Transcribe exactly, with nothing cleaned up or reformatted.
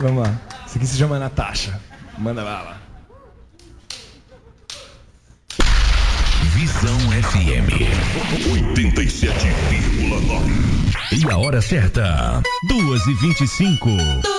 Vamos lá. Esse aqui se chama Natasha. Manda bala. Visão F M oitenta e sete vírgula nove. E a hora certa, duas e vinte e cinco.